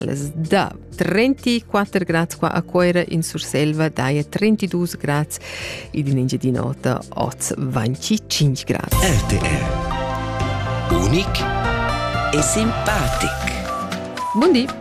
da 34 gradi qua a Coira in Surselva, daia 32 gradi ed in di nota 25 gradi. RTR Unic e simpatic. Buon dì.